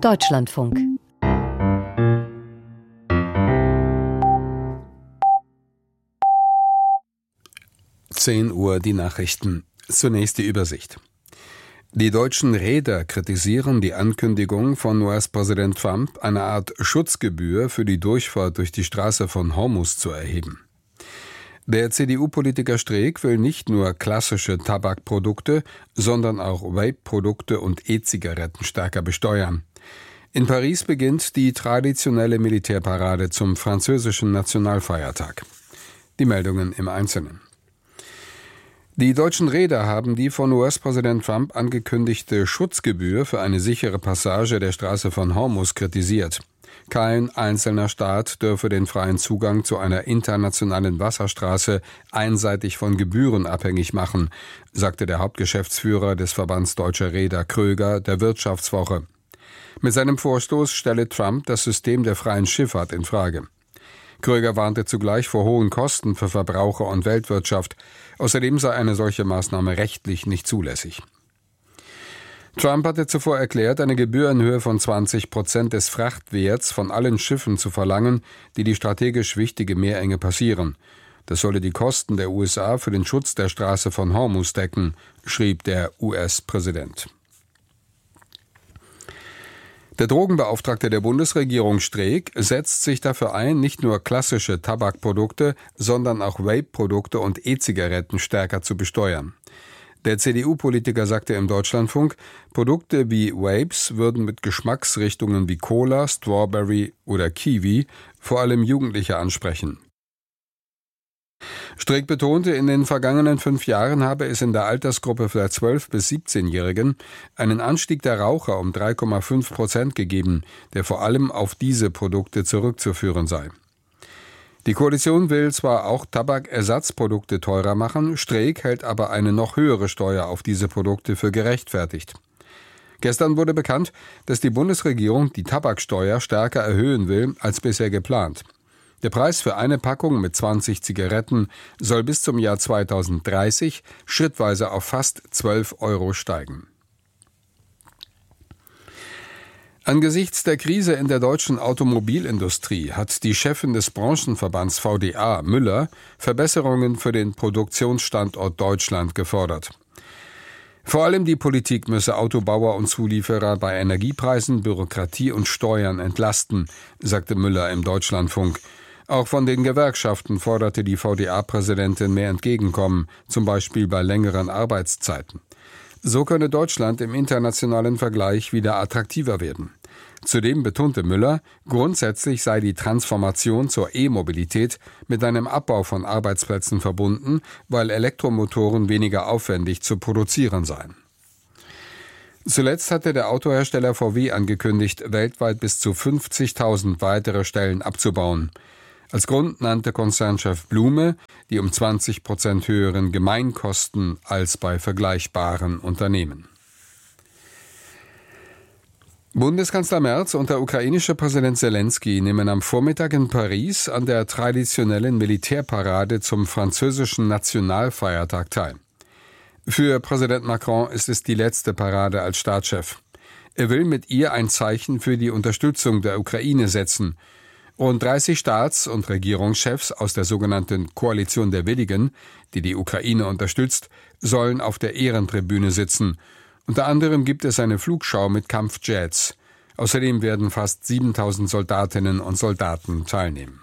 Deutschlandfunk. Uhr die Nachrichten. Zunächst die Übersicht. Die deutschen Reeder kritisieren die Ankündigung von US-Präsident Trump, eine Art Schutzgebühr für die Durchfahrt durch die Straße von Hormuz zu erheben. Der CDU-Politiker Streeck will nicht nur klassische Tabakprodukte, sondern auch Vape-Produkte und E-Zigaretten stärker besteuern. In Paris beginnt die traditionelle Militärparade zum französischen Nationalfeiertag. Die Meldungen im Einzelnen. Die deutschen Reeder haben die von US-Präsident Trump angekündigte Schutzgebühr für eine sichere Passage der Straße von Hormuz kritisiert. Kein einzelner Staat dürfe den freien Zugang zu einer internationalen Wasserstraße einseitig von Gebühren abhängig machen, sagte der Hauptgeschäftsführer des Verbands Deutscher Reeder Kröger der Wirtschaftswoche. Mit seinem Vorstoß stelle Trump das System der freien Schifffahrt in Frage. Kröger warnte zugleich vor hohen Kosten für Verbraucher und Weltwirtschaft. Außerdem sei eine solche Maßnahme rechtlich nicht zulässig. Trump hatte zuvor erklärt, eine Gebühr in Höhe von 20% des Frachtwerts von allen Schiffen zu verlangen, die die strategisch wichtige Meerenge passieren. Das solle die Kosten der USA für den Schutz der Straße von Hormuz decken, schrieb der US-Präsident. Der Drogenbeauftragte der Bundesregierung Streeck setzt sich dafür ein, nicht nur klassische Tabakprodukte, sondern auch Vape-Produkte und E-Zigaretten stärker zu besteuern. Der CDU-Politiker sagte im Deutschlandfunk, Produkte wie Vapes würden mit Geschmacksrichtungen wie Cola, Strawberry oder Kiwi vor allem Jugendliche ansprechen. Streeck betonte, in den vergangenen 5 Jahren habe es in der Altersgruppe der 12- bis 17-Jährigen einen Anstieg der Raucher um 3,5% gegeben, der vor allem auf diese Produkte zurückzuführen sei. Die Koalition will zwar auch Tabakersatzprodukte teurer machen, Streeck hält aber eine noch höhere Steuer auf diese Produkte für gerechtfertigt. Gestern wurde bekannt, dass die Bundesregierung die Tabaksteuer stärker erhöhen will als bisher geplant. Der Preis für eine Packung mit 20 Zigaretten soll bis zum Jahr 2030 schrittweise auf fast 12 € steigen. Angesichts der Krise in der deutschen Automobilindustrie hat die Chefin des Branchenverbands VDA, Müller, Verbesserungen für den Produktionsstandort Deutschland gefordert. Vor allem die Politik müsse Autobauer und Zulieferer bei Energiepreisen, Bürokratie und Steuern entlasten, sagte Müller im Deutschlandfunk. Auch von den Gewerkschaften forderte die VDA-Präsidentin mehr Entgegenkommen, zum Beispiel bei längeren Arbeitszeiten. So könne Deutschland im internationalen Vergleich wieder attraktiver werden. Zudem betonte Müller, grundsätzlich sei die Transformation zur E-Mobilität mit einem Abbau von Arbeitsplätzen verbunden, weil Elektromotoren weniger aufwendig zu produzieren seien. Zuletzt hatte der Autohersteller VW angekündigt, weltweit bis zu 50.000 weitere Stellen abzubauen. Als Grund nannte Konzernchef Blume die um 20% höheren Gemeinkosten als bei vergleichbaren Unternehmen. Bundeskanzler Merz und der ukrainische Präsident Zelensky nehmen am Vormittag in Paris an der traditionellen Militärparade zum französischen Nationalfeiertag teil. Für Präsident Macron ist es die letzte Parade als Staatschef. Er will mit ihr ein Zeichen für die Unterstützung der Ukraine setzen. Rund 30 Staats- und Regierungschefs aus der sogenannten Koalition der Willigen, die die Ukraine unterstützt, sollen auf der Ehrentribüne sitzen. Unter anderem gibt es eine Flugschau mit Kampfjets. Außerdem werden fast 7.000 Soldatinnen und Soldaten teilnehmen.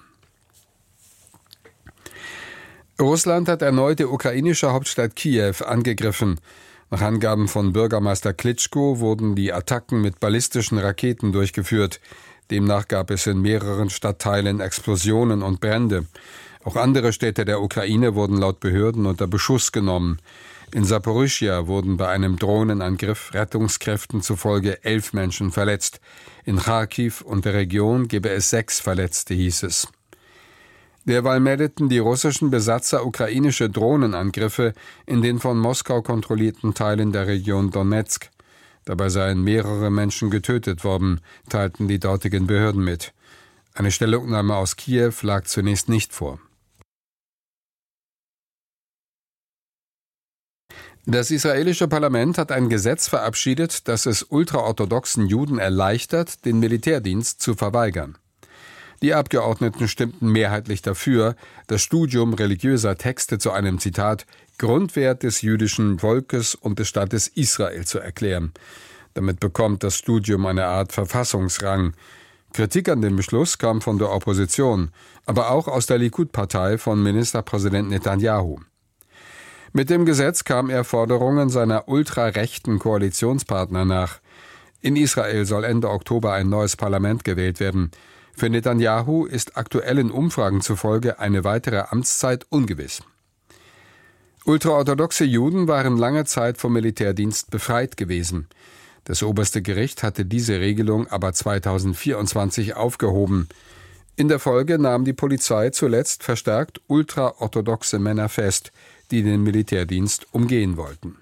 Russland hat erneut die ukrainische Hauptstadt Kiew angegriffen. Nach Angaben von Bürgermeister Klitschko wurden die Attacken mit ballistischen Raketen durchgeführt. Demnach gab es in mehreren Stadtteilen Explosionen und Brände. Auch andere Städte der Ukraine wurden laut Behörden unter Beschuss genommen. In Saporischschja wurden bei einem Drohnenangriff Rettungskräften zufolge 11 Menschen verletzt. In Charkiw und der Region gebe es 6 Verletzte, hieß es. Derweil meldeten die russischen Besatzer ukrainische Drohnenangriffe in den von Moskau kontrollierten Teilen der Region Donezk. Dabei seien mehrere Menschen getötet worden, teilten die dortigen Behörden mit. Eine Stellungnahme aus Kiew lag zunächst nicht vor. Das israelische Parlament hat ein Gesetz verabschiedet, das es ultraorthodoxen Juden erleichtert, den Militärdienst zu verweigern. Die Abgeordneten stimmten mehrheitlich dafür, das Studium religiöser Texte zu einem, Zitat, Grundwert des jüdischen Volkes und des Staates Israel zu erklären. Damit bekommt das Studium eine Art Verfassungsrang. Kritik an dem Beschluss kam von der Opposition, aber auch aus der Likud-Partei von Ministerpräsident Netanyahu. Mit dem Gesetz kam er Forderungen seiner ultrarechten Koalitionspartner nach. In Israel soll Ende Oktober ein neues Parlament gewählt werden. Für Netanyahu ist aktuellen Umfragen zufolge eine weitere Amtszeit ungewiss. Ultraorthodoxe Juden waren lange Zeit vom Militärdienst befreit gewesen. Das oberste Gericht hatte diese Regelung aber 2024 aufgehoben. In der Folge nahm die Polizei zuletzt verstärkt ultraorthodoxe Männer fest, die den Militärdienst umgehen wollten.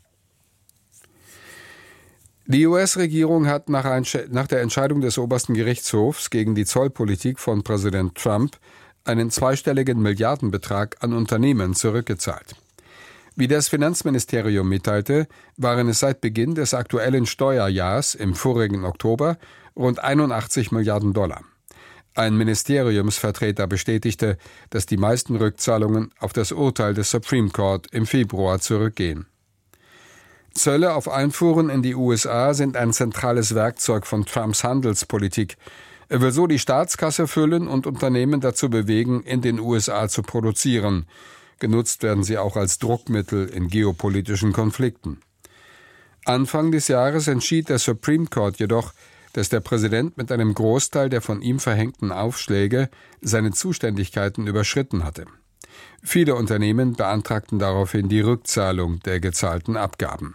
Die US-Regierung hat nach der Entscheidung des obersten Gerichtshofs gegen die Zollpolitik von Präsident Trump einen zweistelligen Milliardenbetrag an Unternehmen zurückgezahlt. Wie das Finanzministerium mitteilte, waren es seit Beginn des aktuellen Steuerjahrs im vorigen Oktober rund 81 Milliarden Dollar. Ein Ministeriumsvertreter bestätigte, dass die meisten Rückzahlungen auf das Urteil des Supreme Court im Februar zurückgehen. Zölle auf Einfuhren in die USA sind ein zentrales Werkzeug von Trumps Handelspolitik. Er will so die Staatskasse füllen und Unternehmen dazu bewegen, in den USA zu produzieren. Genutzt werden sie auch als Druckmittel in geopolitischen Konflikten. Anfang des Jahres entschied der Supreme Court jedoch, dass der Präsident mit einem Großteil der von ihm verhängten Aufschläge seine Zuständigkeiten überschritten hatte. Viele Unternehmen beantragten daraufhin die Rückzahlung der gezahlten Abgaben.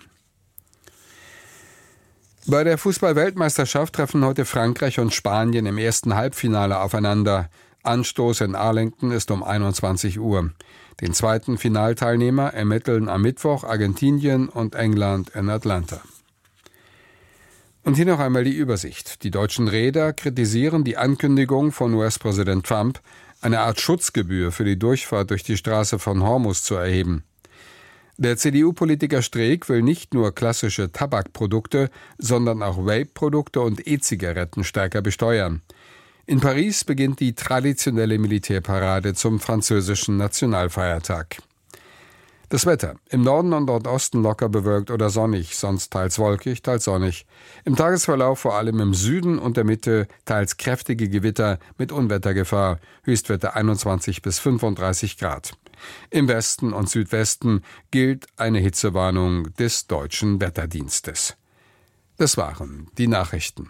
Bei der Fußball-Weltmeisterschaft treffen heute Frankreich und Spanien im ersten Halbfinale aufeinander. Anstoß in Arlington ist um 21 Uhr. Den zweiten Finalteilnehmer ermitteln am Mittwoch Argentinien und England in Atlanta. Und hier noch einmal die Übersicht. Die deutschen Reeder kritisieren die Ankündigung von US-Präsident Trump, eine Art Schutzgebühr für die Durchfahrt durch die Straße von Hormuz zu erheben. Der CDU-Politiker Streeck will nicht nur klassische Tabakprodukte, sondern auch Vape-Produkte und E-Zigaretten stärker besteuern. In Paris beginnt die traditionelle Militärparade zum französischen Nationalfeiertag. Das Wetter. Im Norden und Nordosten locker bewölkt oder sonnig, sonst teils wolkig, teils sonnig. Im Tagesverlauf vor allem im Süden und der Mitte teils kräftige Gewitter mit Unwettergefahr, Höchstwerte 21 bis 35 Grad. Im Westen und Südwesten gilt eine Hitzewarnung des Deutschen Wetterdienstes. Das waren die Nachrichten.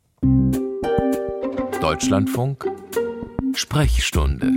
Deutschlandfunk Sprechstunde.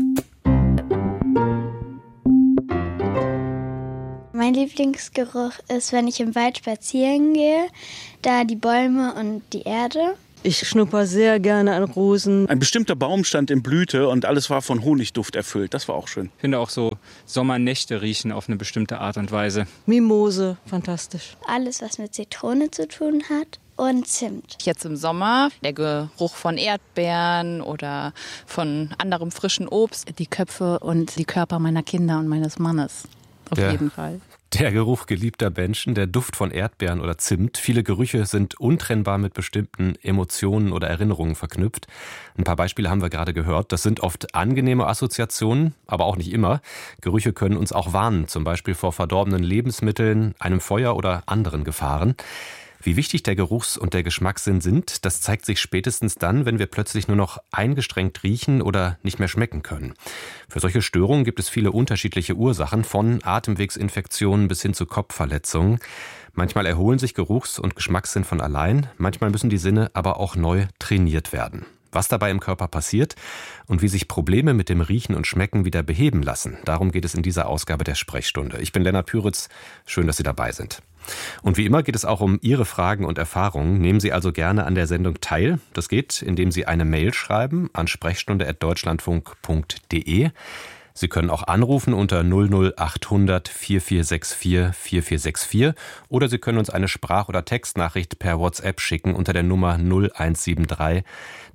Mein Lieblingsgeruch ist, wenn ich im Wald spazieren gehe, da die Bäume und die Erde. Ich schnupper sehr gerne an Rosen. Ein bestimmter Baum stand in Blüte und alles war von Honigduft erfüllt. Das war auch schön. Ich finde auch so Sommernächte riechen auf eine bestimmte Art und Weise. Mimose, fantastisch. Alles, was mit Zitrone zu tun hat. Und Zimt. Jetzt im Sommer der Geruch von Erdbeeren oder von anderem frischen Obst. Die Köpfe und die Körper meiner Kinder und meines Mannes. Auf jeden Fall. Der Geruch geliebter Menschen, der Duft von Erdbeeren oder Zimt. Viele Gerüche sind untrennbar mit bestimmten Emotionen oder Erinnerungen verknüpft. Ein paar Beispiele haben wir gerade gehört. Das sind oft angenehme Assoziationen, aber auch nicht immer. Gerüche können uns auch warnen, zum Beispiel vor verdorbenen Lebensmitteln, einem Feuer oder anderen Gefahren. Wie wichtig der Geruchs- und der Geschmackssinn sind, das zeigt sich spätestens dann, wenn wir plötzlich nur noch eingestrengt riechen oder nicht mehr schmecken können. Für solche Störungen gibt es viele unterschiedliche Ursachen, von Atemwegsinfektionen bis hin zu Kopfverletzungen. Manchmal erholen sich Geruchs- und Geschmackssinn von allein, manchmal müssen die Sinne aber auch neu trainiert werden. Was dabei im Körper passiert und wie sich Probleme mit dem Riechen und Schmecken wieder beheben lassen, darum geht es in dieser Ausgabe der Sprechstunde. Ich bin Lennart Püritz, schön, dass Sie dabei sind. Und wie immer geht es auch um Ihre Fragen und Erfahrungen. Nehmen Sie also gerne an der Sendung teil. Das geht, indem Sie eine Mail schreiben an sprechstunde@deutschlandfunk.de. Sie können auch anrufen unter 00800 4464 4464 oder Sie können uns eine Sprach- oder Textnachricht per WhatsApp schicken unter der Nummer 0173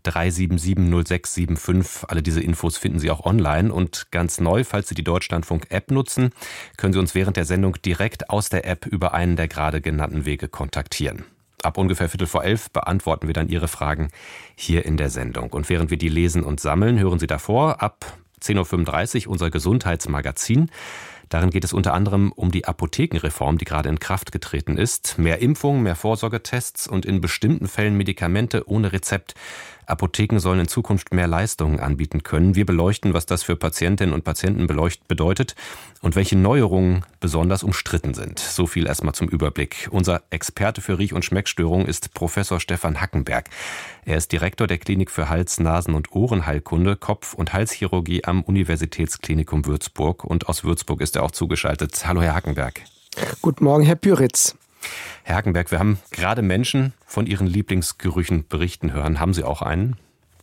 377 0675. Alle diese Infos finden Sie auch online. Und ganz neu, falls Sie die Deutschlandfunk-App nutzen, können Sie uns während der Sendung direkt aus der App über einen der gerade genannten Wege kontaktieren. Ab ungefähr 11:15 beantworten wir dann Ihre Fragen hier in der Sendung. Und während wir die lesen und sammeln, hören Sie davor ab 10:35 Uhr unser Gesundheitsmagazin. Darin geht es unter anderem um die Apothekenreform, die gerade in Kraft getreten ist. Mehr Impfungen, mehr Vorsorgetests und in bestimmten Fällen Medikamente ohne Rezept. Apotheken sollen in Zukunft mehr Leistungen anbieten können. Wir beleuchten, was das für Patientinnen und Patienten bedeutet und welche Neuerungen besonders umstritten sind. So viel erstmal zum Überblick. Unser Experte für Riech- und Schmeckstörungen ist Professor Stefan Hackenberg. Er ist Direktor der Klinik für Hals-, Nasen- und Ohrenheilkunde, Kopf- und Halschirurgie am Universitätsklinikum Würzburg. Und aus Würzburg ist er auch zugeschaltet. Hallo, Herr Hackenberg. Guten Morgen, Herr Pyritz. Herr Hackenberg, wir haben gerade Menschen von ihren Lieblingsgerüchen berichten hören. Haben Sie auch einen?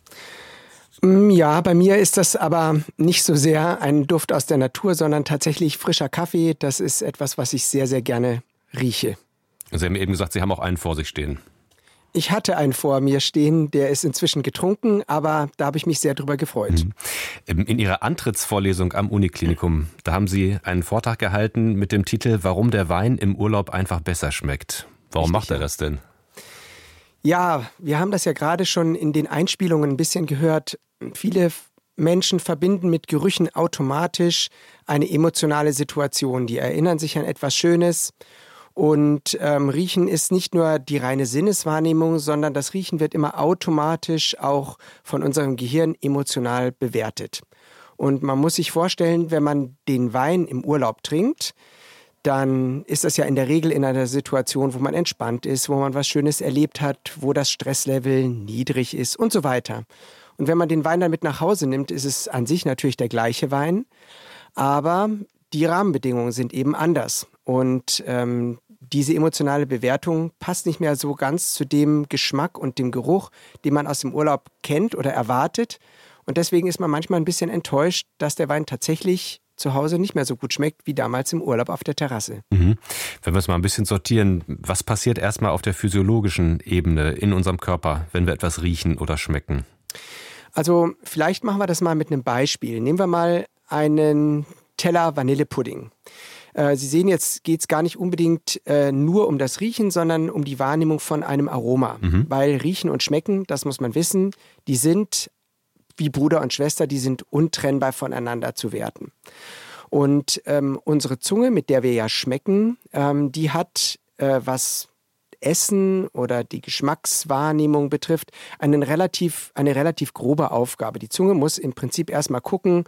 Ja, bei mir ist das aber nicht so sehr ein Duft aus der Natur, sondern tatsächlich frischer Kaffee. Das ist etwas, was ich sehr, sehr gerne rieche. Sie haben eben gesagt, Sie haben auch einen vor sich stehen. Ich hatte einen vor mir stehen, der ist inzwischen getrunken, aber da habe ich mich sehr drüber gefreut. In Ihrer Antrittsvorlesung am Uniklinikum, da haben Sie einen Vortrag gehalten mit dem Titel »Warum der Wein im Urlaub einfach besser schmeckt«. Warum macht er das denn? Ja, wir haben das ja gerade schon in den Einspielungen ein bisschen gehört. Viele Menschen verbinden mit Gerüchen automatisch eine emotionale Situation. Die erinnern sich an etwas Schönes. Und Riechen ist nicht nur die reine Sinneswahrnehmung, sondern das Riechen wird immer automatisch auch von unserem Gehirn emotional bewertet. Und man muss sich vorstellen, wenn man den Wein im Urlaub trinkt, dann ist das ja in der Regel in einer Situation, wo man entspannt ist, wo man was Schönes erlebt hat, wo das Stresslevel niedrig ist und so weiter. Und wenn man den Wein dann mit nach Hause nimmt, ist es an sich natürlich der gleiche Wein, aber die Rahmenbedingungen sind eben anders. Und diese emotionale Bewertung passt nicht mehr so ganz zu dem Geschmack und dem Geruch, den man aus dem Urlaub kennt oder erwartet. Und deswegen ist man manchmal ein bisschen enttäuscht, dass der Wein tatsächlich zu Hause nicht mehr so gut schmeckt wie damals im Urlaub auf der Terrasse. Wenn wir es mal ein bisschen sortieren, was passiert erstmal auf der physiologischen Ebene in unserem Körper, wenn wir etwas riechen oder schmecken? Also vielleicht machen wir das mal mit einem Beispiel. Nehmen wir mal einen Teller Vanillepudding. Sie sehen, jetzt geht es gar nicht unbedingt nur um das Riechen, sondern um die Wahrnehmung von einem Aroma. Weil Riechen und Schmecken, das muss man wissen, die sind wie Bruder und Schwester, die sind untrennbar voneinander zu werten. Und unsere Zunge, mit der wir ja schmecken, die hat, was Essen oder die Geschmackswahrnehmung betrifft, eine relativ grobe Aufgabe. Die Zunge muss im Prinzip erstmal gucken,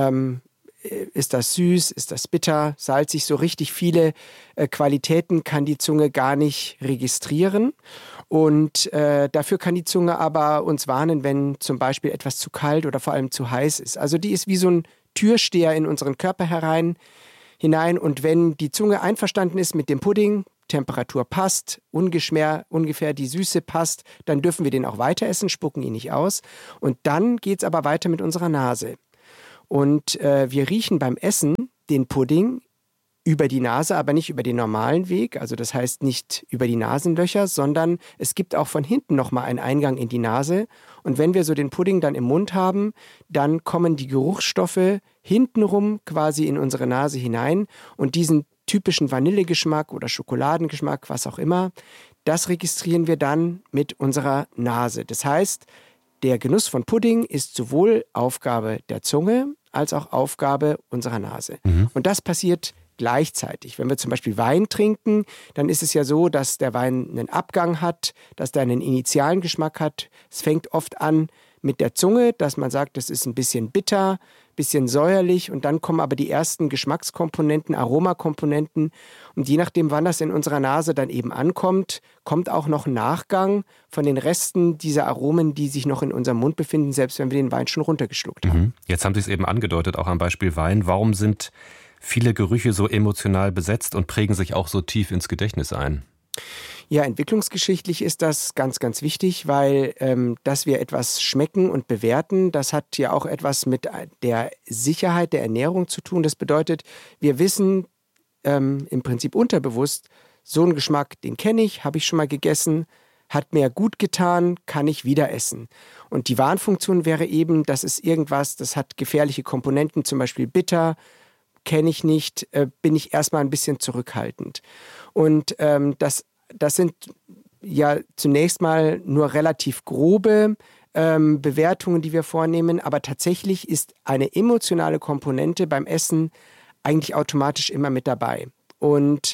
ist das süß, ist das bitter, salzig, so richtig viele Qualitäten kann die Zunge gar nicht registrieren. Und dafür kann die Zunge aber uns warnen, wenn zum Beispiel etwas zu kalt oder vor allem zu heiß ist. Also die ist wie so ein Türsteher in unseren Körper hinein. Und wenn die Zunge einverstanden ist mit dem Pudding, Temperatur passt, ungefähr die Süße passt, dann dürfen wir den auch weiter essen, spucken ihn nicht aus. Und dann geht's aber weiter mit unserer Nase. Und wir riechen beim Essen den Pudding über die Nase, aber nicht über den normalen Weg. Also das heißt nicht über die Nasenlöcher, sondern es gibt auch von hinten nochmal einen Eingang in die Nase. Und wenn wir so den Pudding dann im Mund haben, dann kommen die Geruchsstoffe hintenrum quasi in unsere Nase hinein. Und diesen typischen Vanillegeschmack oder Schokoladengeschmack, was auch immer, das registrieren wir dann mit unserer Nase. Das heißt, der Genuss von Pudding ist sowohl Aufgabe der Zunge als auch Aufgabe unserer Nase. Und das passiert gleichzeitig. Wenn wir zum Beispiel Wein trinken, dann ist es ja so, dass der Wein einen Abgang hat, dass der einen initialen Geschmack hat. Es fängt oft an mit der Zunge, dass man sagt, das ist ein bisschen bitter, ein bisschen säuerlich und dann kommen aber die ersten Geschmackskomponenten, Aromakomponenten und je nachdem, wann das in unserer Nase dann eben ankommt, kommt auch noch ein Nachgang von den Resten dieser Aromen, die sich noch in unserem Mund befinden, selbst wenn wir den Wein schon runtergeschluckt haben. Jetzt haben Sie es eben angedeutet, auch am Beispiel Wein. Warum sind viele Gerüche so emotional besetzt und prägen sich auch so tief ins Gedächtnis ein? Ja, entwicklungsgeschichtlich ist das ganz, ganz wichtig, weil dass wir etwas schmecken und bewerten, das hat ja auch etwas mit der Sicherheit der Ernährung zu tun. Das bedeutet, wir wissen im Prinzip unterbewusst, so einen Geschmack, den kenne ich, habe ich schon mal gegessen, hat mir gut getan, kann ich wieder essen. Und die Warnfunktion wäre eben, das ist irgendwas, das hat gefährliche Komponenten, zum Beispiel bitter, kenne ich nicht, bin ich erstmal ein bisschen zurückhaltend. Und das sind ja zunächst mal nur relativ grobe Bewertungen, die wir vornehmen, aber tatsächlich ist eine emotionale Komponente beim Essen eigentlich automatisch immer mit dabei. Und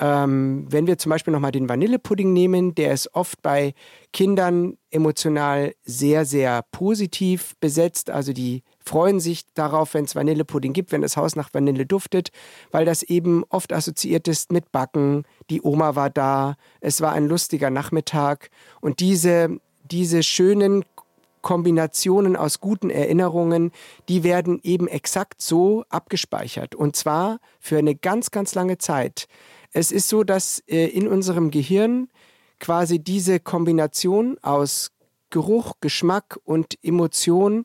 wenn wir zum Beispiel nochmal den Vanillepudding nehmen, der ist oft bei Kindern emotional sehr, sehr positiv besetzt. Also die freuen sich darauf, wenn es Vanillepudding gibt, wenn das Haus nach Vanille duftet, weil das eben oft assoziiert ist mit Backen. Die Oma war da, es war ein lustiger Nachmittag. Und diese schönen Kombinationen aus guten Erinnerungen, die werden eben exakt so abgespeichert. Und zwar für eine ganz, ganz lange Zeit. Es ist so, dass in unserem Gehirn quasi diese Kombination aus Geruch, Geschmack und Emotion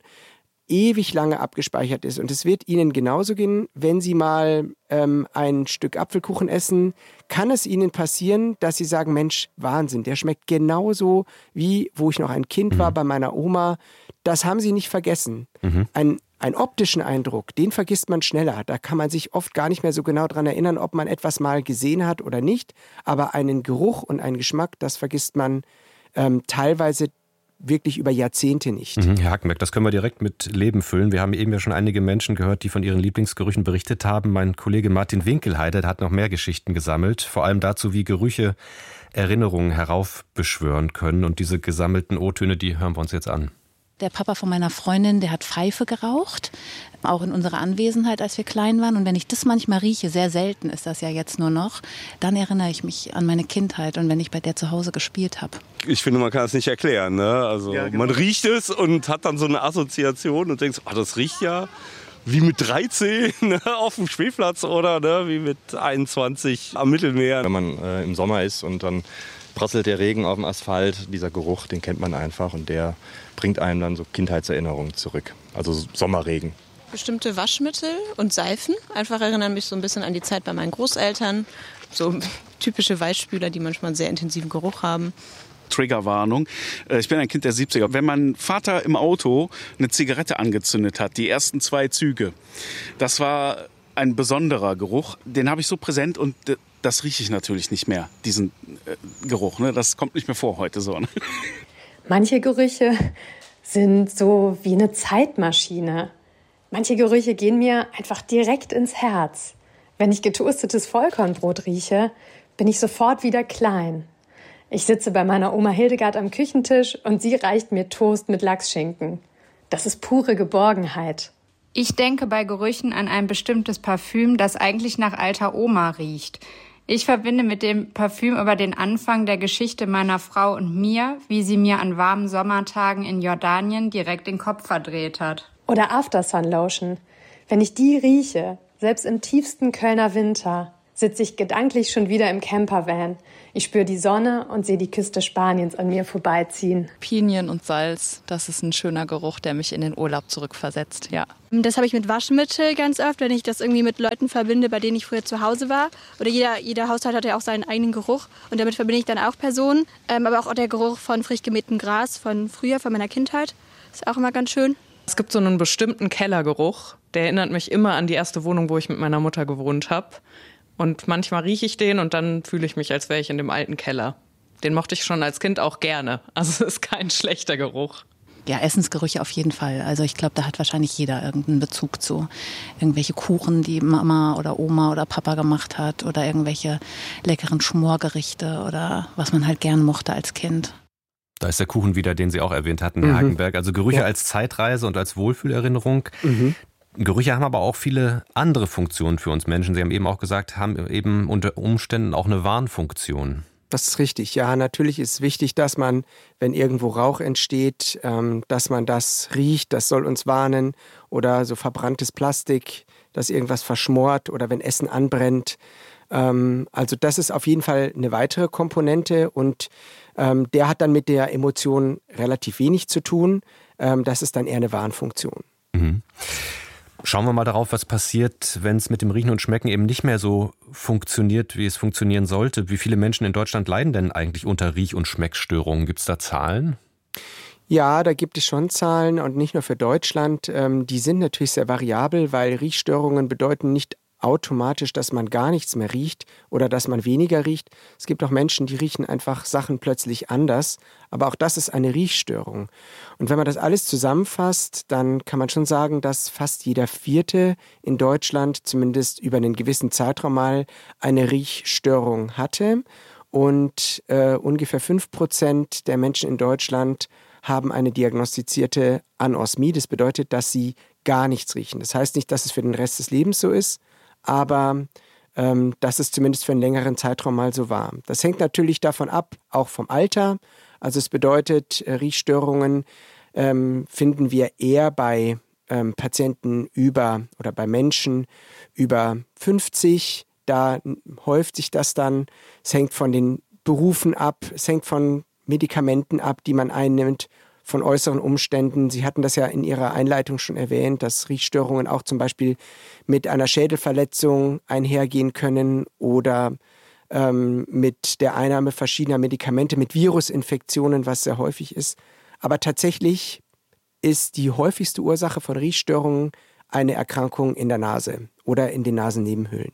ewig lange abgespeichert ist. Und es wird Ihnen genauso gehen, wenn Sie mal ein Stück Apfelkuchen essen, kann es Ihnen passieren, dass Sie sagen, Mensch, Wahnsinn, der schmeckt genauso wie, wo ich noch ein Kind war, bei meiner Oma. Das haben Sie nicht vergessen. Einen optischen Eindruck, den vergisst man schneller. Da kann man sich oft gar nicht mehr so genau daran erinnern, ob man etwas mal gesehen hat oder nicht. Aber einen Geruch und einen Geschmack, das vergisst man teilweise wirklich über Jahrzehnte nicht. Herr Hackenberg, das können wir direkt mit Leben füllen. Wir haben eben ja schon einige Menschen gehört, die von ihren Lieblingsgerüchen berichtet haben. Mein Kollege Martin Winkelheide, der hat noch mehr Geschichten gesammelt, vor allem dazu, wie Gerüche Erinnerungen heraufbeschwören können. Und diese gesammelten O-Töne, die hören wir uns jetzt an. Der Papa von meiner Freundin, der hat Pfeife geraucht, auch in unserer Anwesenheit, als wir klein waren. Und wenn ich das manchmal rieche, sehr selten ist das ja jetzt nur noch, dann erinnere ich mich an meine Kindheit und wenn ich bei der zu Hause gespielt habe. Ich finde, man kann es nicht erklären. Ne? Also ja, genau. Man riecht es und hat dann so eine Assoziation und denkt, das riecht ja wie mit 13 auf dem Spielplatz oder wie mit 21 am Mittelmeer. Wenn man im Sommer ist und dann prasselt der Regen auf dem Asphalt, dieser Geruch, den kennt man einfach und der bringt einem dann so Kindheitserinnerungen zurück. Also Sommerregen. Bestimmte Waschmittel und Seifen einfach erinnern mich so ein bisschen an die Zeit bei meinen Großeltern. So typische Weichspüler, die manchmal einen sehr intensiven Geruch haben. Triggerwarnung. Ich bin ein Kind der 70er. Wenn mein Vater im Auto eine Zigarette angezündet hat, die ersten 2 Züge, das war ein besonderer Geruch. Den habe ich so präsent und das rieche ich natürlich nicht mehr, diesen Geruch. Ne? Das kommt nicht mehr vor heute so. Ne? Manche Gerüche sind so wie eine Zeitmaschine. Manche Gerüche gehen mir einfach direkt ins Herz. Wenn ich getoastetes Vollkornbrot rieche, bin ich sofort wieder klein. Ich sitze bei meiner Oma Hildegard am Küchentisch und sie reicht mir Toast mit Lachsschinken. Das ist pure Geborgenheit. Ich denke bei Gerüchen an ein bestimmtes Parfüm, das eigentlich nach alter Oma riecht. Ich verbinde mit dem Parfüm über den Anfang der Geschichte meiner Frau und mir, wie sie mir an warmen Sommertagen in Jordanien direkt den Kopf verdreht hat. Oder Aftersun Lotion. Wenn ich die rieche, selbst im tiefsten Kölner Winter, sitze ich gedanklich schon wieder im Campervan. Ich spüre die Sonne und sehe die Küste Spaniens an mir vorbeiziehen. Pinien und Salz, das ist ein schöner Geruch, der mich in den Urlaub zurückversetzt, ja. Das habe ich mit Waschmittel ganz oft, wenn ich das irgendwie mit Leuten verbinde, bei denen ich früher zu Hause war. Oder jeder Haushalt hat ja auch seinen eigenen Geruch und damit verbinde ich dann auch Personen. Aber auch der Geruch von frisch gemähtem Gras von früher, von meiner Kindheit, ist auch immer ganz schön. Es gibt so einen bestimmten Kellergeruch, der erinnert mich immer an die erste Wohnung, wo ich mit meiner Mutter gewohnt habe. Und manchmal rieche ich den und dann fühle ich mich, als wäre ich in dem alten Keller. Den mochte ich schon als Kind auch gerne. Also es ist kein schlechter Geruch. Ja, Essensgerüche auf jeden Fall. Also ich glaube, da hat wahrscheinlich jeder irgendeinen Bezug zu. Irgendwelche Kuchen, die Mama oder Oma oder Papa gemacht hat oder irgendwelche leckeren Schmorgerichte oder was man halt gern mochte als Kind. Da ist der Kuchen wieder, den Sie auch erwähnt hatten, Herr Hackenberg. Also Gerüche als Zeitreise und als Wohlfühlerinnerung. Gerüche haben aber auch viele andere Funktionen für uns Menschen. Sie haben eben auch gesagt, haben eben unter Umständen auch eine Warnfunktion. Das ist richtig. Ja, natürlich ist wichtig, dass man, wenn irgendwo Rauch entsteht, dass man das riecht. Das soll uns warnen. Oder so verbranntes Plastik, das irgendwas verschmort. Oder wenn Essen anbrennt. Also das ist auf jeden Fall eine weitere Komponente und der hat dann mit der Emotion relativ wenig zu tun. Das ist dann eher eine Warnfunktion. Mhm. Schauen wir mal darauf, was passiert, wenn es mit dem Riechen und Schmecken eben nicht mehr so funktioniert, wie es funktionieren sollte. Wie viele Menschen in Deutschland leiden denn eigentlich unter Riech- und Schmeckstörungen? Gibt es da Zahlen? Ja, da gibt es schon Zahlen und nicht nur für Deutschland. Die sind natürlich sehr variabel, weil Riechstörungen bedeuten nicht automatisch, dass man gar nichts mehr riecht oder dass man weniger riecht. Es gibt auch Menschen, die riechen einfach Sachen plötzlich anders, aber auch das ist eine Riechstörung. Und wenn man das alles zusammenfasst, dann kann man schon sagen, dass fast jeder Vierte in Deutschland zumindest über einen gewissen Zeitraum mal eine Riechstörung hatte und ungefähr 5% der Menschen in Deutschland haben eine diagnostizierte Anosmie. Das bedeutet, dass sie gar nichts riechen. Das heißt nicht, dass es für den Rest des Lebens so ist, aber dass es zumindest für einen längeren Zeitraum mal so war. Das hängt natürlich davon ab, auch vom Alter. Also es bedeutet, Riechstörungen finden wir eher bei Patienten oder bei Menschen über 50. Da häuft sich das dann. Es hängt von den Berufen ab, es hängt von Medikamenten ab, die man einnimmt, von äußeren Umständen. Sie hatten das ja in Ihrer Einleitung schon erwähnt, dass Riechstörungen auch zum Beispiel mit einer Schädelverletzung einhergehen können oder mit der Einnahme verschiedener Medikamente, mit Virusinfektionen, was sehr häufig ist. Aber tatsächlich ist die häufigste Ursache von Riechstörungen eine Erkrankung in der Nase oder in den Nasennebenhöhlen.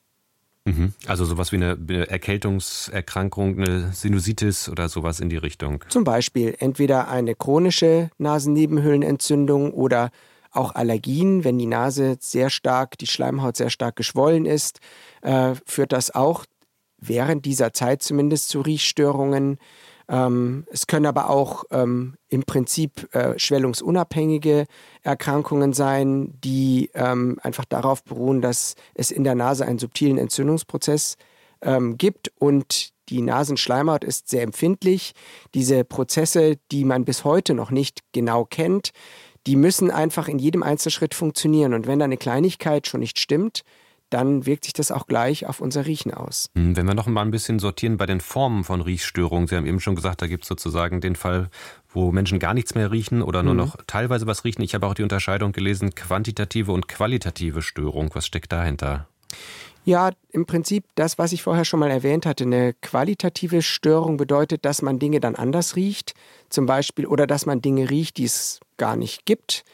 Also sowas wie eine Erkältungserkrankung, eine Sinusitis oder sowas in die Richtung. Zum Beispiel entweder eine chronische Nasennebenhöhlenentzündung oder auch Allergien. Wenn die Nase die Schleimhaut sehr stark geschwollen ist, führt das auch während dieser Zeit zumindest zu Riechstörungen. Es können aber auch im Prinzip schwellungsunabhängige Erkrankungen sein, die einfach darauf beruhen, dass es in der Nase einen subtilen Entzündungsprozess gibt und die Nasenschleimhaut ist sehr empfindlich. Diese Prozesse, die man bis heute noch nicht genau kennt, die müssen einfach in jedem Einzelschritt funktionieren und wenn da eine Kleinigkeit schon nicht stimmt, dann wirkt sich das auch gleich auf unser Riechen aus. Wenn wir noch mal ein bisschen sortieren bei den Formen von Riechstörungen. Sie haben eben schon gesagt, da gibt es sozusagen den Fall, wo Menschen gar nichts mehr riechen oder nur noch teilweise was riechen. Ich habe auch die Unterscheidung gelesen, quantitative und qualitative Störung. Was steckt dahinter? Ja, im Prinzip das, was ich vorher schon mal erwähnt hatte. Eine qualitative Störung bedeutet, dass man Dinge dann anders riecht, zum Beispiel, oder dass man Dinge riecht, die es gar nicht gibt.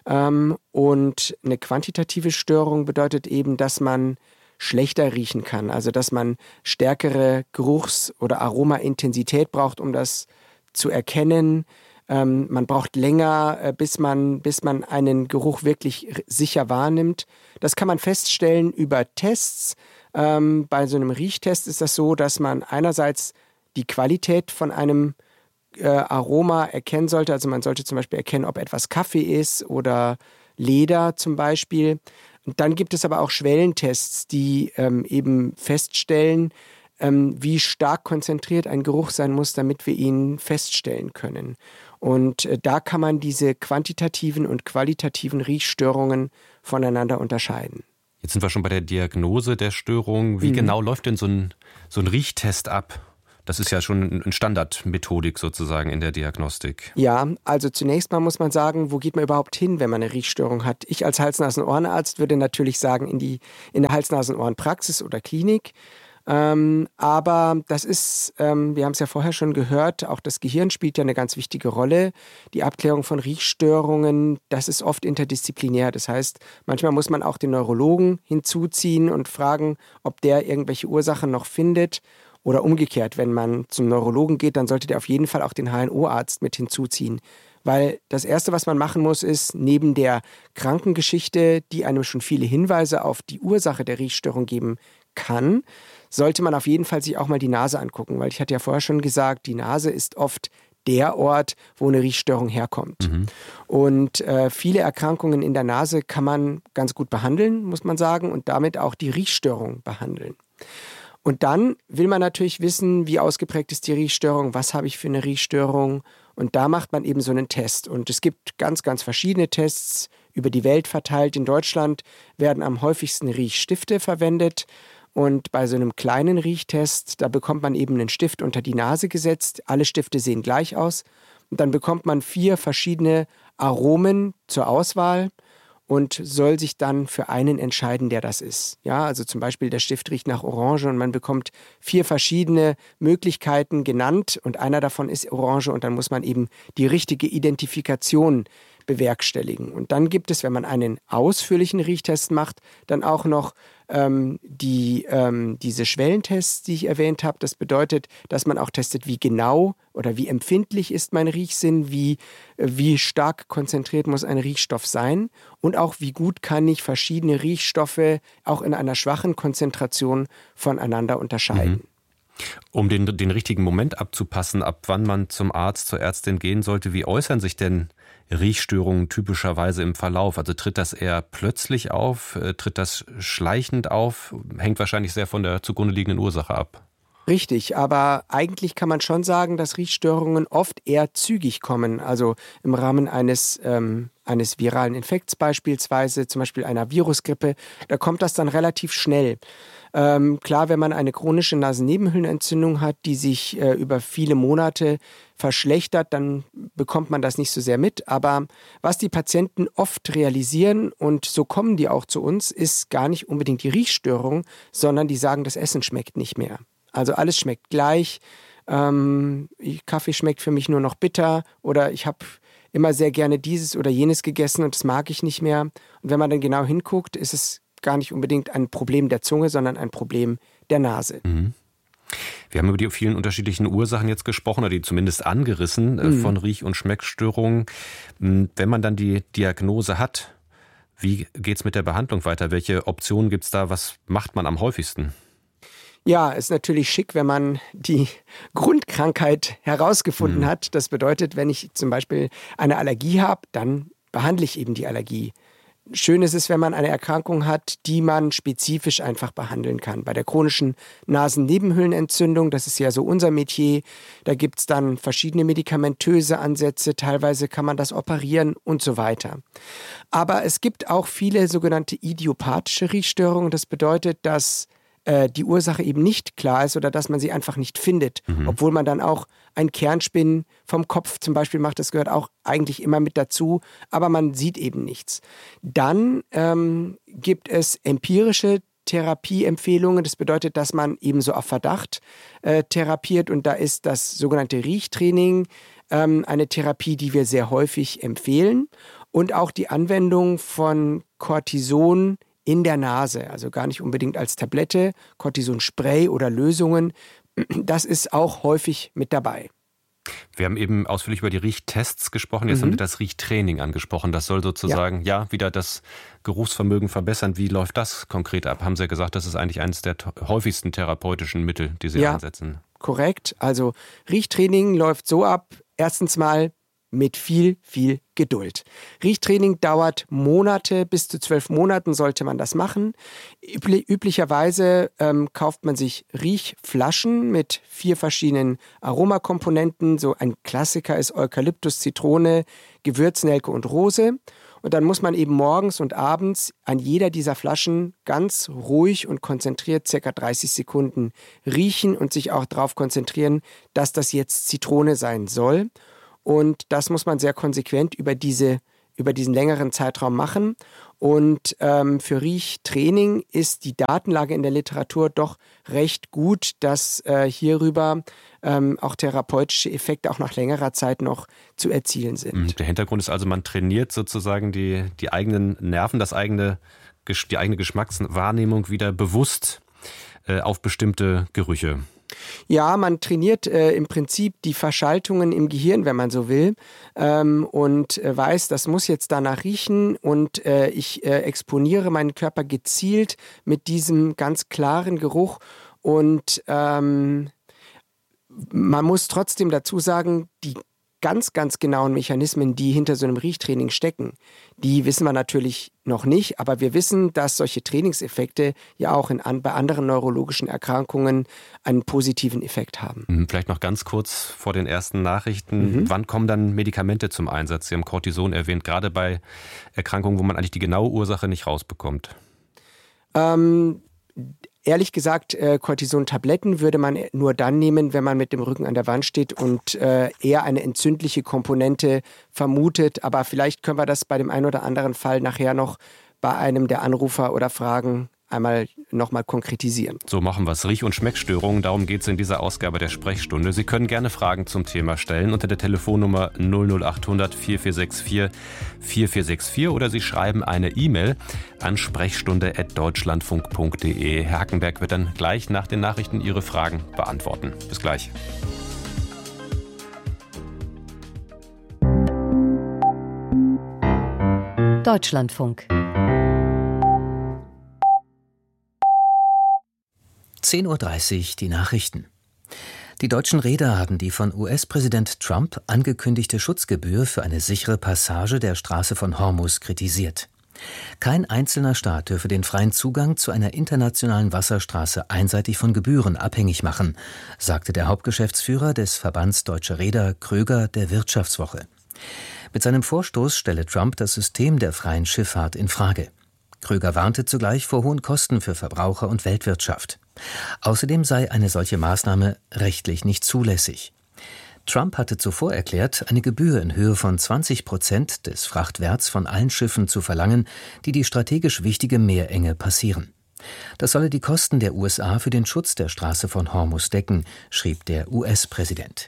Und eine quantitative Störung bedeutet eben, dass man schlechter riechen kann, also dass man stärkere Geruchs- oder Aromaintensität braucht, um das zu erkennen. Man braucht länger, bis man einen Geruch wirklich sicher wahrnimmt. Das kann man feststellen über Tests. Bei so einem Riechtest ist das so, dass man einerseits die Qualität von einem Aroma erkennen sollte. Also man sollte zum Beispiel erkennen, ob etwas Kaffee ist oder Leder zum Beispiel. Und dann gibt es aber auch Schwellentests, die eben feststellen, wie stark konzentriert ein Geruch sein muss, damit wir ihn feststellen können. Und da kann man diese quantitativen und qualitativen Riechstörungen voneinander unterscheiden. Jetzt sind wir schon bei der Diagnose der Störung. Wie genau läuft denn so ein Riechtest ab? Das ist ja schon eine Standardmethodik sozusagen in der Diagnostik. Ja, also zunächst mal muss man sagen, wo geht man überhaupt hin, wenn man eine Riechstörung hat? Ich als Hals-Nasen-Ohrenarzt würde natürlich sagen, in der Hals-Nasen-Ohren-Praxis oder Klinik. Aber das ist, wir haben es ja vorher schon gehört, auch das Gehirn spielt ja eine ganz wichtige Rolle. Die Abklärung von Riechstörungen, das ist oft interdisziplinär. Das heißt, manchmal muss man auch den Neurologen hinzuziehen und fragen, ob der irgendwelche Ursachen noch findet. Oder umgekehrt, wenn man zum Neurologen geht, dann sollte der auf jeden Fall auch den HNO-Arzt mit hinzuziehen. Weil das Erste, was man machen muss, ist, neben der Krankengeschichte, die einem schon viele Hinweise auf die Ursache der Riechstörung geben kann, sollte man auf jeden Fall sich auch mal die Nase angucken. Weil ich hatte ja vorher schon gesagt, die Nase ist oft der Ort, wo eine Riechstörung herkommt. Und viele Erkrankungen in der Nase kann man ganz gut behandeln, muss man sagen, und damit auch die Riechstörung behandeln. Und dann will man natürlich wissen, wie ausgeprägt ist die Riechstörung, was habe ich für eine Riechstörung. Und da macht man eben so einen Test. Und es gibt ganz, ganz verschiedene Tests über die Welt verteilt. In Deutschland werden am häufigsten Riechstifte verwendet. Und bei so einem kleinen Riechtest, da bekommt man eben einen Stift unter die Nase gesetzt. Alle Stifte sehen gleich aus. Und dann bekommt man 4 verschiedene Aromen zur Auswahl und soll sich dann für einen entscheiden, der das ist. Ja, also zum Beispiel der Stift riecht nach Orange und man bekommt 4 verschiedene Möglichkeiten genannt und einer davon ist Orange und dann muss man eben die richtige Identifikation bewerkstelligen. Und dann gibt es, wenn man einen ausführlichen Riechtest macht, dann auch noch diese Schwellentests, die ich erwähnt habe. Das bedeutet, dass man auch testet, wie genau oder wie empfindlich ist mein Riechsinn, wie stark konzentriert muss ein Riechstoff sein und auch wie gut kann ich verschiedene Riechstoffe auch in einer schwachen Konzentration voneinander unterscheiden. Um den richtigen Moment abzupassen, ab wann man zum Arzt, zur Ärztin gehen sollte, wie äußern sich denn Riechstörungen typischerweise im Verlauf? Also tritt das eher plötzlich auf, tritt das schleichend auf? Hängt wahrscheinlich sehr von der zugrunde liegenden Ursache ab. Richtig, aber eigentlich kann man schon sagen, dass Riechstörungen oft eher zügig kommen. Also im Rahmen eines viralen Infekts beispielsweise, zum Beispiel einer Virusgrippe, da kommt das dann relativ schnell. Klar, wenn man eine chronische Nasennebenhöhlenentzündung hat, die sich über viele Monate verschlechtert, dann bekommt man das nicht so sehr mit. Aber was die Patienten oft realisieren, und so kommen die auch zu uns, ist gar nicht unbedingt die Riechstörung, sondern die sagen, das Essen schmeckt nicht mehr. Also alles schmeckt gleich, Kaffee schmeckt für mich nur noch bitter oder ich habe immer sehr gerne dieses oder jenes gegessen und das mag ich nicht mehr. Und wenn man dann genau hinguckt, ist es gar nicht unbedingt ein Problem der Zunge, sondern ein Problem der Nase. Wir haben über die vielen unterschiedlichen Ursachen jetzt gesprochen, oder die zumindest angerissen von Riech- und Schmeckstörungen. Wenn man dann die Diagnose hat, wie geht es mit der Behandlung weiter? Welche Optionen gibt es da? Was macht man am häufigsten? Ja, ist natürlich schick, wenn man die Grundkrankheit herausgefunden hat. Das bedeutet, wenn ich zum Beispiel eine Allergie habe, dann behandle ich eben die Allergie. Schön ist es, wenn man eine Erkrankung hat, die man spezifisch einfach behandeln kann. Bei der chronischen Nasennebenhöhlenentzündung, das ist ja so unser Metier, da gibt es dann verschiedene medikamentöse Ansätze, teilweise kann man das operieren und so weiter. Aber es gibt auch viele sogenannte idiopathische Riechstörungen. Das bedeutet, dass die Ursache eben nicht klar ist oder dass man sie einfach nicht findet, obwohl man dann auch ein Kernspinnen vom Kopf zum Beispiel macht, das gehört auch eigentlich immer mit dazu, aber man sieht eben nichts. Dann gibt es empirische Therapieempfehlungen, das bedeutet, dass man ebenso auf Verdacht therapiert und da ist das sogenannte Riechtraining eine Therapie, die wir sehr häufig empfehlen und auch die Anwendung von Cortison in der Nase, also gar nicht unbedingt als Tablette, Cortisonspray oder Lösungen, das ist auch häufig mit dabei. Wir haben eben ausführlich über die Riechtests gesprochen, jetzt haben Sie das Riechtraining angesprochen. Das soll sozusagen wieder das Geruchsvermögen verbessern. Wie läuft das konkret ab? Haben Sie ja gesagt, das ist eigentlich eines der häufigsten therapeutischen Mittel, die Sie einsetzen. Korrekt. Also Riechtraining läuft so ab, erstens mal mit viel, viel Geduld. Riechtraining dauert Monate, bis zu 12 Monaten sollte man das machen. Üblicherweise kauft man sich Riechflaschen mit 4 verschiedenen Aromakomponenten. So ein Klassiker ist Eukalyptus, Zitrone, Gewürznelke und Rose. Und dann muss man eben morgens und abends an jeder dieser Flaschen ganz ruhig und konzentriert ca. 30 Sekunden riechen und sich auch darauf konzentrieren, dass das jetzt Zitrone sein soll. Und das muss man sehr konsequent über diesen längeren Zeitraum machen. Und für Riechtraining ist die Datenlage in der Literatur doch recht gut, dass hierüber auch therapeutische Effekte auch nach längerer Zeit noch zu erzielen sind. Der Hintergrund ist also, man trainiert sozusagen die eigenen Nerven, die eigene Geschmackswahrnehmung wieder bewusst auf bestimmte Gerüche. Ja, man trainiert im Prinzip die Verschaltungen im Gehirn, wenn man so will, und weiß, das muss jetzt danach riechen und ich exponiere meinen Körper gezielt mit diesem ganz klaren Geruch und man muss trotzdem dazu sagen, die ganz, ganz genauen Mechanismen, die hinter so einem Riechtraining stecken, die wissen wir natürlich noch nicht, aber wir wissen, dass solche Trainingseffekte ja auch bei anderen neurologischen Erkrankungen einen positiven Effekt haben. Vielleicht noch ganz kurz vor den ersten Nachrichten. Wann kommen dann Medikamente zum Einsatz? Sie haben Cortison erwähnt, gerade bei Erkrankungen, wo man eigentlich die genaue Ursache nicht rausbekommt. Ehrlich gesagt, Cortison-Tabletten würde man nur dann nehmen, wenn man mit dem Rücken an der Wand steht und eher eine entzündliche Komponente vermutet. Aber vielleicht können wir das bei dem einen oder anderen Fall nachher noch bei einem der Anrufer oder Fragen einmal nochmal konkretisieren. So machen wir es. Riech- und Schmeckstörungen, darum geht es in dieser Ausgabe der Sprechstunde. Sie können gerne Fragen zum Thema stellen unter der Telefonnummer 00800 4464 4464 oder Sie schreiben eine E-Mail an sprechstunde@deutschlandfunk.de. Herr Hackenberg wird dann gleich nach den Nachrichten Ihre Fragen beantworten. Bis gleich. Deutschlandfunk. 10:30 Uhr die Nachrichten. Die deutschen Reeder haben die von US-Präsident Trump angekündigte Schutzgebühr für eine sichere Passage der Straße von Hormuz kritisiert. Kein einzelner Staat dürfe den freien Zugang zu einer internationalen Wasserstraße einseitig von Gebühren abhängig machen, sagte der Hauptgeschäftsführer des Verbands Deutscher Reeder, Kröger, der Wirtschaftswoche. Mit seinem Vorstoß stelle Trump das System der freien Schifffahrt in Frage. Kröger warnte zugleich vor hohen Kosten für Verbraucher und Weltwirtschaft. Außerdem sei eine solche Maßnahme rechtlich nicht zulässig. Trump hatte zuvor erklärt, eine Gebühr in Höhe von 20% des Frachtwerts von allen Schiffen zu verlangen, die die strategisch wichtige Meerenge passieren. Das solle die Kosten der USA für den Schutz der Straße von Hormuz decken, schrieb der US-Präsident.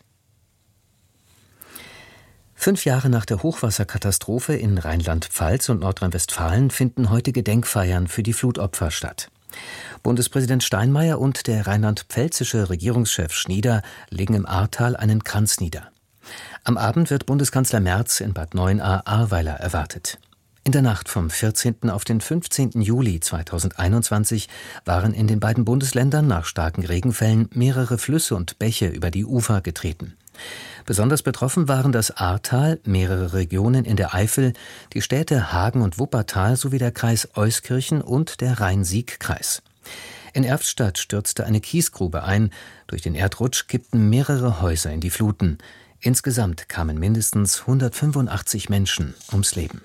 5 Jahre nach der Hochwasserkatastrophe in Rheinland-Pfalz und Nordrhein-Westfalen finden heute Gedenkfeiern für die Flutopfer statt. Bundespräsident Steinmeier und der rheinland-pfälzische Regierungschef Schnieder legen im Ahrtal einen Kranz nieder. Am Abend wird Bundeskanzler Merz in Bad Neuenahr-Ahrweiler erwartet. In der Nacht vom 14. auf den 15. Juli 2021 waren in den beiden Bundesländern nach starken Regenfällen mehrere Flüsse und Bäche über die Ufer getreten. Besonders betroffen waren das Ahrtal, mehrere Regionen in der Eifel, die Städte Hagen und Wuppertal sowie der Kreis Euskirchen und der Rhein-Sieg-Kreis. In Erftstadt stürzte eine Kiesgrube ein. Durch den Erdrutsch kippten mehrere Häuser in die Fluten. Insgesamt kamen mindestens 185 Menschen ums Leben.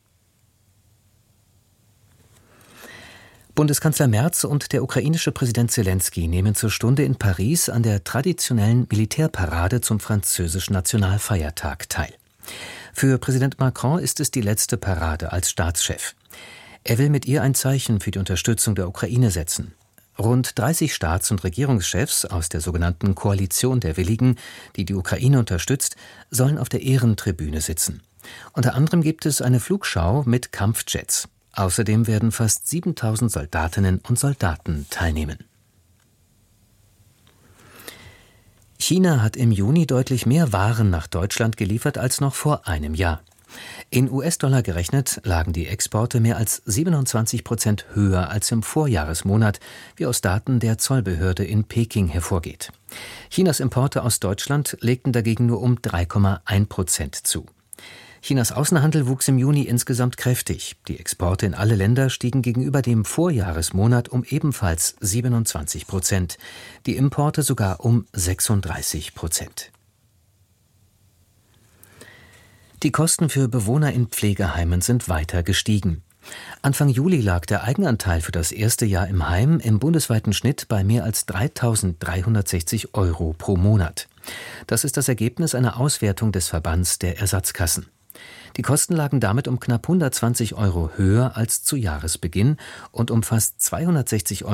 Bundeskanzler Merz und der ukrainische Präsident Selenskyj nehmen zur Stunde in Paris an der traditionellen Militärparade zum französischen Nationalfeiertag teil. Für Präsident Macron ist es die letzte Parade als Staatschef. Er will mit ihr ein Zeichen für die Unterstützung der Ukraine setzen. Rund 30 Staats- und Regierungschefs aus der sogenannten Koalition der Willigen, die die Ukraine unterstützt, sollen auf der Ehrentribüne sitzen. Unter anderem gibt es eine Flugschau mit Kampfjets. Außerdem werden fast 7.000 Soldatinnen und Soldaten teilnehmen. China hat im Juni deutlich mehr Waren nach Deutschland geliefert als noch vor einem Jahr. In US-Dollar gerechnet lagen die Exporte mehr als 27% höher als im Vorjahresmonat, wie aus Daten der Zollbehörde in Peking hervorgeht. Chinas Importe aus Deutschland legten dagegen nur um 3,1% zu. Chinas Außenhandel wuchs im Juni insgesamt kräftig. Die Exporte in alle Länder stiegen gegenüber dem Vorjahresmonat um ebenfalls 27%, die Importe sogar um 36%. Die Kosten für Bewohner in Pflegeheimen sind weiter gestiegen. Anfang Juli lag der Eigenanteil für das erste Jahr im Heim im bundesweiten Schnitt bei mehr als 3.360 € pro Monat. Das ist das Ergebnis einer Auswertung des Verbands der Ersatzkassen. Die Kosten lagen damit um knapp 120 € höher als zu Jahresbeginn und um fast 260 €